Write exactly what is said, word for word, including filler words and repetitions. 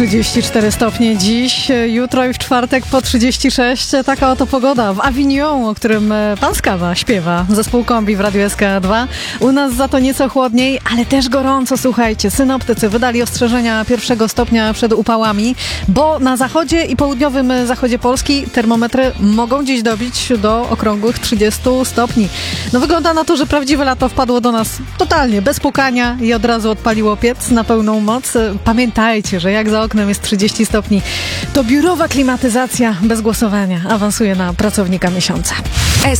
trzydzieści cztery stopnie dziś, jutro i w czwartek po trzydzieści sześć. Taka oto pogoda w Avignon, o którym pan Skawa śpiewa. Zespół Kombi w Radiu S K dwa. U nas za to nieco chłodniej, ale też gorąco, słuchajcie. Synoptycy wydali ostrzeżenia pierwszego stopnia przed upałami, bo na zachodzie i południowym zachodzie Polski termometry mogą dziś dobić do okrągłych trzydziestu stopni. No wygląda na to, że prawdziwe lato wpadło do nas totalnie, bez pukania i od razu odpaliło piec na pełną moc. Pamiętajcie, że jak za oknem jest trzydzieści stopni, to biurowa klimatyzacja bez głosowania awansuje na pracownika miesiąca.